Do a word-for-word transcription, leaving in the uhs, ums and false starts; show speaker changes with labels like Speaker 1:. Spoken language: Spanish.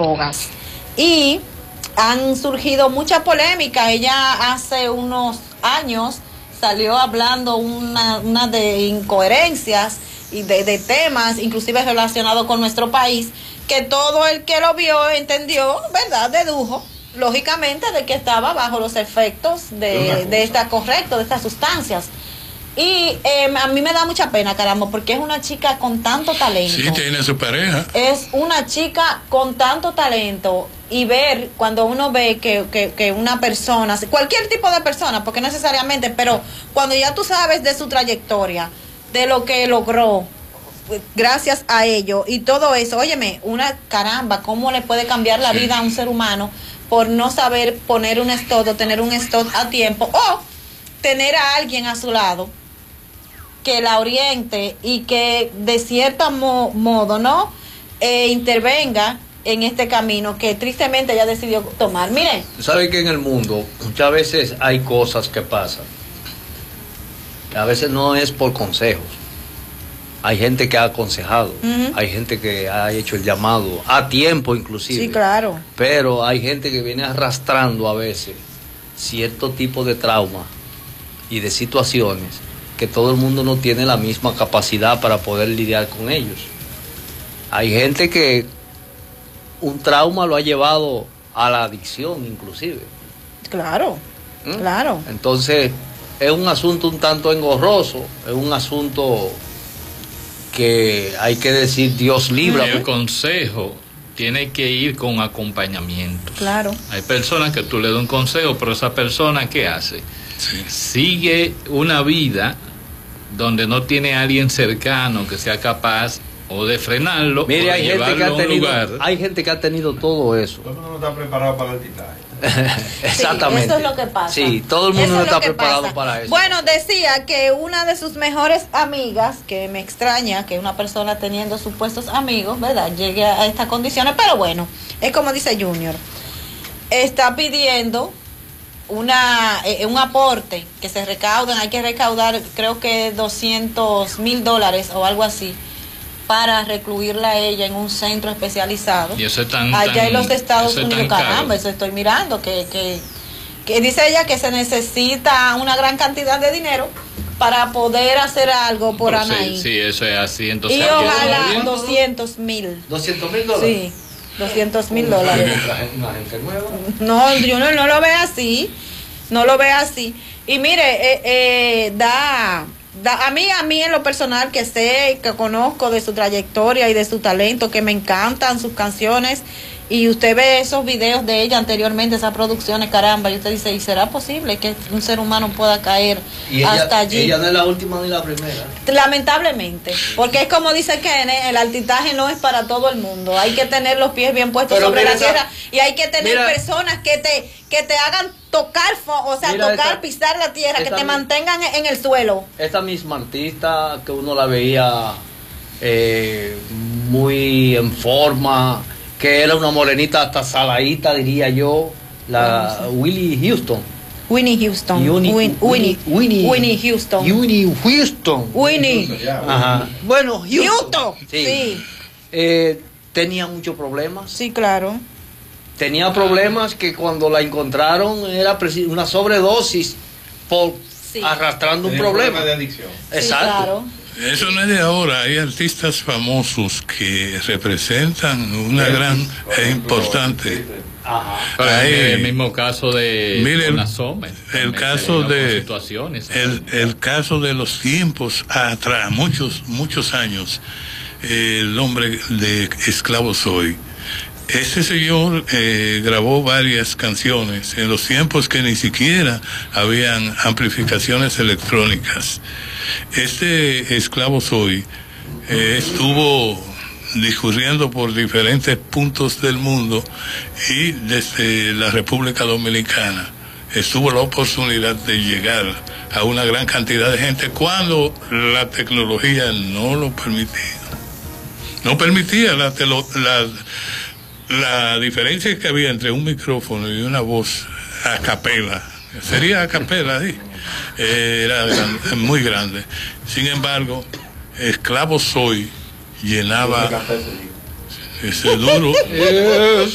Speaker 1: drogas. Y han surgido mucha polémica. Ella hace unos años salió hablando una, una de incoherencias y de, de temas, inclusive relacionados con nuestro país, que todo el que lo vio entendió, ¿verdad? Dedujo, lógicamente, de que estaba bajo los efectos de, de esta, correcto, de estas sustancias. Y eh, a mí me da mucha pena, caramba, porque es una chica con tanto talento.
Speaker 2: Sí, tiene su pareja.
Speaker 1: Es una chica con tanto talento. Y ver, cuando uno ve que, que, que una persona, cualquier tipo de persona, porque no necesariamente, pero cuando ya tú sabes de su trayectoria, de lo que logró, gracias a ello, y todo eso, óyeme, una caramba, ¿cómo le puede cambiar la sí. vida a un ser humano por no saber poner un stop o tener un stop a tiempo, o tener a alguien a su lado que la oriente y que de cierto mo modo, ¿no? Eh, intervenga en este camino que tristemente ella decidió tomar. Miren.
Speaker 3: ¿Sabe que en el mundo muchas veces hay cosas que pasan? A veces no es por consejos. Hay gente que ha aconsejado, uh-huh. hay gente que ha hecho el llamado, a tiempo inclusive.
Speaker 1: Sí, claro.
Speaker 3: Pero hay gente que viene arrastrando a veces cierto tipo de trauma y de situaciones que todo el mundo no tiene la misma capacidad para poder lidiar con ellos. Hay gente que un trauma lo ha llevado a la adicción inclusive.
Speaker 1: Claro, ¿Mm? claro.
Speaker 3: Entonces es un asunto un tanto engorroso, es un asunto que hay que decir Dios libra.
Speaker 2: El consejo tiene que ir con acompañamiento.
Speaker 1: Claro.
Speaker 2: Hay personas que tú le das un consejo, pero esa persona ¿qué hace? Sí. Sigue una vida donde no tiene a alguien cercano que sea capaz o de frenarlo.
Speaker 3: Mire,
Speaker 2: o de
Speaker 3: hay gente que ha tenido,
Speaker 2: lugar.
Speaker 3: hay gente que ha tenido todo eso.
Speaker 4: Todo el mundo no está preparado para el altitaje.
Speaker 3: Exactamente.
Speaker 1: Sí, eso es lo que pasa.
Speaker 3: Sí, todo el mundo
Speaker 1: eso
Speaker 3: no está
Speaker 1: es
Speaker 3: preparado
Speaker 1: pasa.
Speaker 3: para eso.
Speaker 1: Bueno, decía que una de sus mejores amigas, que me extraña que una persona teniendo supuestos amigos, ¿verdad?, llegue a estas condiciones, pero bueno, es como dice Junior, está pidiendo una eh, un aporte que se recauden, hay que recaudar creo que doscientos mil dólares o algo así, para recluirla a ella en un centro especializado.
Speaker 2: Y eso es tan,
Speaker 1: allá
Speaker 2: tan,
Speaker 1: en los Estados Unidos, caramba,
Speaker 2: caro.
Speaker 1: eso estoy mirando, que, que, que dice ella que se necesita una gran cantidad de dinero para poder hacer algo por
Speaker 2: Pero
Speaker 1: Anaí.
Speaker 2: Sí, sí, eso es así. Entonces,
Speaker 1: y ojalá doscientos mil.
Speaker 3: ¿doscientos mil dólares?
Speaker 1: Sí, doscientos mil dólares.
Speaker 3: Una gente nueva.
Speaker 1: No, yo no, no lo ve así, no lo ve así. Y mire, eh, eh, da... Da, a mí, a mí en lo personal, que sé, que conozco de su trayectoria y de su talento, que me encantan sus canciones, y usted ve esos videos de ella anteriormente, esas producciones, caramba, y usted dice, ¿y será posible que un ser humano pueda caer
Speaker 3: y ella,
Speaker 1: hasta allí?
Speaker 3: Ella no es la última ni la primera.
Speaker 1: Lamentablemente, porque es como dice Kenneth, el altitaje no es para todo el mundo, hay que tener los pies bien puestos Pero sobre la tierra, esa, y hay que tener mira, personas que te, que te hagan tocar, o sea, tocar, esta, pisar la tierra, que te mantengan en el suelo.
Speaker 3: Esta misma artista que uno la veía eh, muy en forma, que era una morenita hasta saladita, diría yo, la no sé. Willie Houston.
Speaker 1: Winnie Houston.
Speaker 3: Uni,
Speaker 1: Win,
Speaker 3: Winnie,
Speaker 1: Winnie, Winnie Houston.
Speaker 3: Winnie Houston.
Speaker 1: Winnie.
Speaker 3: Ajá. Bueno, Houston.
Speaker 1: Houston. Sí.
Speaker 3: sí. Eh, tenía muchos problemas.
Speaker 1: Sí, claro.
Speaker 3: Tenía problemas que cuando la encontraron era una sobredosis por sí. arrastrando un problema.
Speaker 4: problema de adicción.
Speaker 3: Exacto.
Speaker 1: Sí, claro.
Speaker 2: Eso no es de ahora, hay artistas famosos que representan una gran e importante.
Speaker 3: Ajá.
Speaker 2: Hay,
Speaker 5: el mismo caso de
Speaker 2: mire, el,
Speaker 5: Sommer,
Speaker 2: el caso de
Speaker 5: situaciones,
Speaker 2: el, el caso de los tiempos atrás, muchos muchos años, el hombre de Esclavo Soy. Ese señor eh, grabó varias canciones en los tiempos que ni siquiera habían amplificaciones electrónicas. Este Esclavo Soy eh, estuvo discurriendo por diferentes puntos del mundo y desde la República Dominicana estuvo la oportunidad de llegar a una gran cantidad de gente cuando la tecnología no lo permitía. No permitía la, la La diferencia que había entre un micrófono y una voz a capela, sería a capela, ¿sí? Era grande, muy grande. Sin embargo, Esclavo Soy llenaba ese duro.